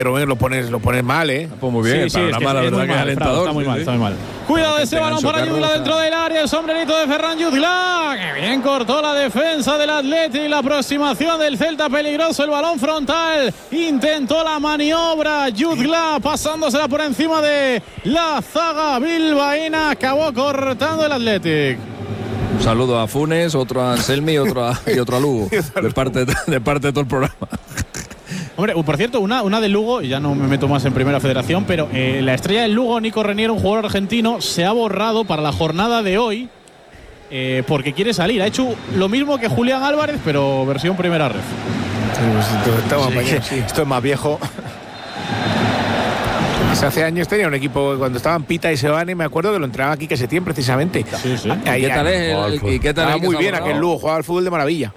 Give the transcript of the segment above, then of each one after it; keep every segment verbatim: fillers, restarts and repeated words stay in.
Rubén, lo pones, lo pones mal, ¿eh? Pues muy bien, sí, sí, es que la es verdad muy que es mal, alentador. está muy mal, está muy mal. Cuidado de ese balón para Jutgla dentro del área, el sombrerito de Ferran Jutgla, que bien cortó la defensa del Athletic, la aproximación del Celta peligroso, el balón frontal, intentó la maniobra, Jutgla pasándosela por encima de la zaga bilbaína, acabó cortando el Athletic. Un saludo a Funes, otro a Anselmi y otro a, y otro a Lugo, de parte, de parte de todo el programa. Hombre, por cierto, una, una del Lugo, y ya no me meto más en Primera Federación, pero eh, la estrella del Lugo, Nico Reniero, un jugador argentino, se ha borrado para la jornada de hoy eh, porque quiere salir. Ha hecho lo mismo que Julián Álvarez, pero versión Primera Ref. Sí, sí, sí. Esto es más viejo. Hace años tenía un equipo, cuando estaban Pita y Sebane, me acuerdo que lo entrenaba aquí que Setién precisamente. Sí, sí. Ahí, ¿Qué tal es? El, ¿Y qué tal estaba es el muy que se bien ha aquel borrado? Lugo, jugaba al fútbol de maravilla.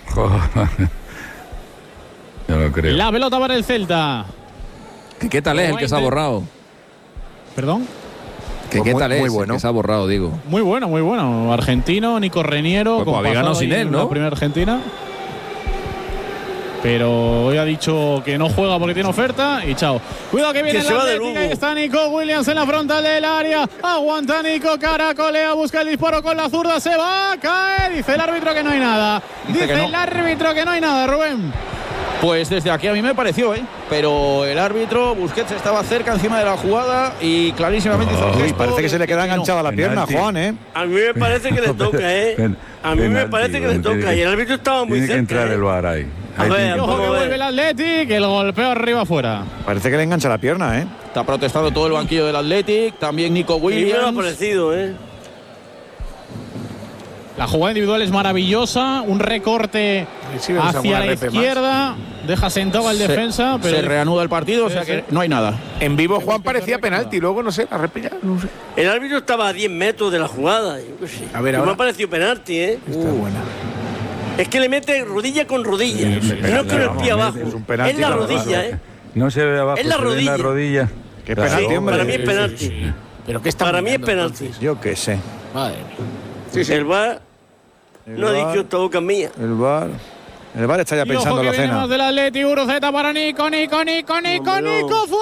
Yo no creo. La pelota para el Celta. ¿Qué, ¿Qué tal es el que se ha borrado? ¿Perdón? ¿Qué, Pues ¿Qué muy- tal es muy el bueno. que se ha borrado, digo? Muy bueno, muy bueno. Argentino, Nico Reniero. Pues, con pues había ganado pasado sin ahí él, en ¿no? La primera Argentina. Pero hoy ha dicho que no juega porque tiene oferta y chao. Cuidado que viene Que el se va de Atlético. Lugo. Ahí está Nico Williams en la frontal del área. Aguanta Nico, caracolea, busca el disparo con la zurda. Se va a caer. Dice el árbitro que no hay nada. Dice Dice que no. el árbitro que no hay nada, Rubén. Pues desde aquí a mí me pareció, ¿eh? Pero el árbitro, Busquets, estaba cerca encima de la jugada y clarísimamente hizo el Uy, gesto parece que de se le queda no. enganchada la pierna, Penalti. Juan, ¿eh? A mí me parece que le toca, ¿eh? A mí me Penalti, parece que le bueno, tiene toca. que- Y el árbitro estaba muy Tiene que cerca. entrar ¿eh? el V A R ahí. A Ahí ver, tiene- Y ojo vamos que a ver. vuelve el Athletic. El golpeo arriba afuera. Parece que le engancha la pierna, ¿eh? Está protestando todo el banquillo del Athletic. También Nico Y me lo ha Williams. parecido, ¿eh? La jugada individual es maravillosa. Un recorte Sí, vamos a hacia jugar la repe más. izquierda. Deja sentado al Se- defensa. Pero Se reanuda el partido, o sea Sí, que sí. no hay nada. En vivo Juan que parecía correr penalti, luego no sé, la repilla, no sé. El árbitro estaba a diez metros de la jugada. Yo qué sé. A ver, Y ahora. me ha parecido penalti, ¿eh? Está buena. Es que le mete rodilla con rodilla. Sí, y no penalti, con el vamos, pie abajo. es un penalti, Es la claro, rodilla, claro. ¿eh? No se ve abajo, Es la se ve en la rodilla. rodilla. Qué Claro. penalti, Sí, hombre. para mí es penalti. Pero ¿qué está Para mí es mirando, penalti. entonces? Yo qué sé. Madre mía. El V A R El no ha V A R, dicho esta boca mía. El V A R. El V A R está ya Y ojo pensando que en la viene cena. más del Atleti, Uruceta para Nico, Nico, Nico, Nico, Hombre, no. Nico,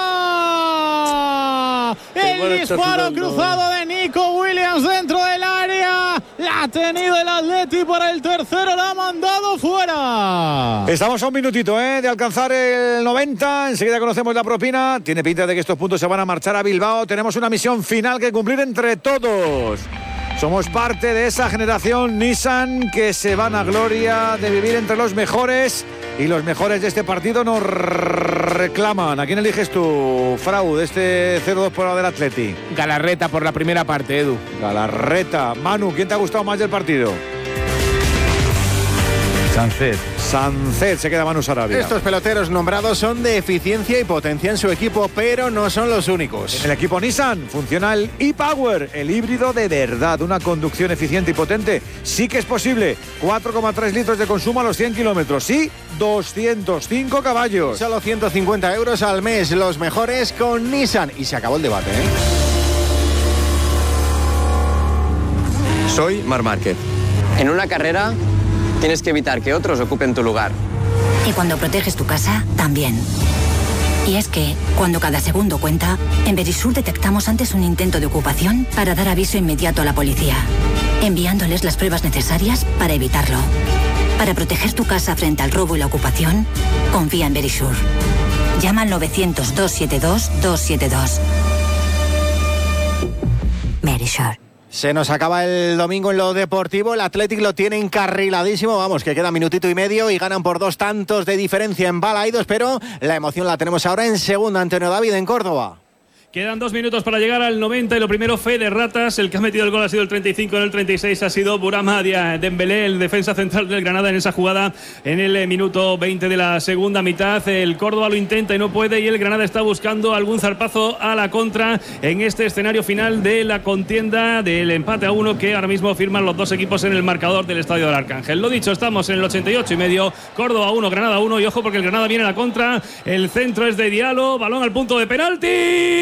fuera. Igual El está disparo sudando. cruzado de Nico Williams dentro del área. La ha tenido el Atleti para el tercero, la ha mandado fuera. Estamos a un minutito, ¿eh? De alcanzar el noventa. Enseguida conocemos la propina. Tiene pinta de que estos puntos se van a marchar a Bilbao. Tenemos una misión final que cumplir entre todos. Somos parte de esa generación Nissan que se van a gloria de vivir entre los mejores, y los mejores de este partido nos reclaman. ¿A quién eliges tú, Frau, de este cero dos por la del Atleti? Galarreta por la primera parte, Edu. Galarreta. Manu, ¿quién te ha gustado más del partido? Sánchez. Sánchez, se queda Manu Sarabia. Estos peloteros nombrados son de eficiencia y potencia en su equipo, pero no son los únicos. En el equipo Nissan funciona el e-Power, el híbrido de verdad, una conducción eficiente y potente. Sí que es posible. cuatro coma tres litros de consumo a los cien kilómetros. Sí, doscientos cinco caballos. Solo ciento cincuenta euros al mes, los mejores con Nissan. Y se acabó el debate, ¿eh? Soy Marc Márquez. En una carrera tienes que evitar que otros ocupen tu lugar. Y cuando proteges tu casa, también. Y es que, cuando cada segundo cuenta, en Verisur detectamos antes un intento de ocupación para dar aviso inmediato a la policía, enviándoles las pruebas necesarias para evitarlo. Para proteger tu casa frente al robo y la ocupación, confía en Verisur. Llama al novecientos, doscientos setenta y dos, doscientos setenta y dos. Verisur. Se nos acaba el domingo en lo deportivo. El Athletic lo tiene encarriladísimo. Vamos, que queda minutito y medio y ganan por dos tantos de diferencia en Balaidos, pero la emoción la tenemos ahora en segunda. Antonio David en Córdoba. Quedan dos minutos para llegar al noventa y lo primero, fe de ratas. El que ha metido el gol ha sido el treinta y cinco, en el treinta y seis ha sido Bourama Dembélé, el defensa central del Granada en esa jugada en el minuto veinte de la segunda mitad. El Córdoba lo intenta y no puede, y el Granada está buscando algún zarpazo a la contra en este escenario final de la contienda del empate a uno que ahora mismo firman los dos equipos en el marcador del Estadio del Arcángel. Lo dicho, estamos en el ochenta y ocho y medio, Córdoba uno, Granada uno, y ojo porque el Granada viene a la contra. El centro es de Diallo, balón al punto de penalti.